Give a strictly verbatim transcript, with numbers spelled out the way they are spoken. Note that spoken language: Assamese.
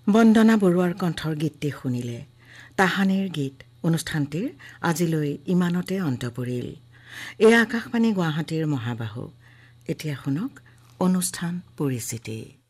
বন্দনা বৰুৱাৰ কণ্ঠৰ গীতটি শুনিলে। তাহানিৰ গীত অনুষ্ঠানটিৰ আজিলৈ ইমানতে অন্ত পৰিল। এয়া আকাশবাণী গুৱাহাটীৰ মহাবাহু। এতিয়া শুনক অনুষ্ঠান পৰিচিতি।